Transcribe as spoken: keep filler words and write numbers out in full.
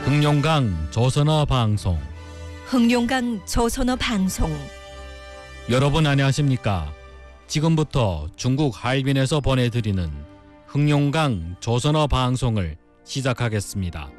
흑룡강 조선어 방송. 흑룡강 조선어 방송. 여러분 안녕하십니까? 지금부터 중국 하얼빈에서 보내드리는 흑룡강 조선어 방송을 시작하겠습니다.